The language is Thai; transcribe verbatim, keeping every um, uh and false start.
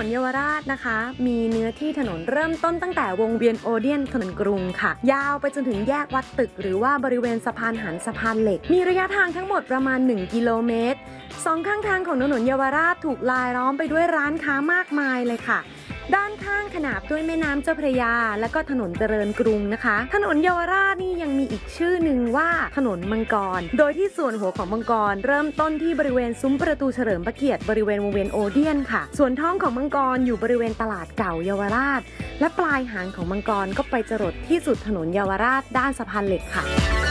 นเยาวราชนะคะมีเนื้อที่ถนนเริ่มต้นตั้งแต่วงเวียนโอเดียนถนนกรุงค่ะยาวไปจนถึงแยกวัดตึกหรือว่าบริเวณสะพานหันสะพานเหล็กมีระยะทางทั้งหมดประมาณหนึ่งกิโลเมตรสองข้างทางของถนนเยาวราชถูกลายล้อมไปด้วยร้านค้ามากมายเลยค่ะด้านข้างขนาบด้วยแม่น้ำเจ้าพระยาและก็ถนนเจริญกรุงนะคะถนนเยาวราชนี่ยังมีอีกชื่อหนึ่งว่าถนนมังกรโดยที่ส่วนหัวของมังกรเริ่มต้นที่บริเวณซุ้มประตูเฉลิมพระเกียรติบริเวณวงเวียนโอเดียนค่ะส่วนท้องของมังกรอยู่บริเวณตลาดเก่าเยาวราชและปลายหางของมังกรก็ไปจรดที่สุดถนนเยาวราชด้านสะพานเหล็กค่ะ